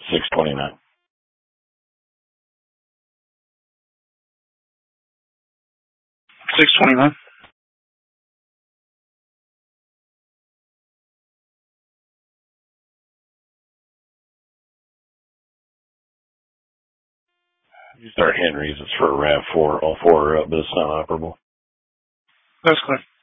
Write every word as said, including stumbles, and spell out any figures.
six twenty-nine. six twenty-nine. You start Henry's, it's for a RAV four. All four are up, but it's not operable. That's clear.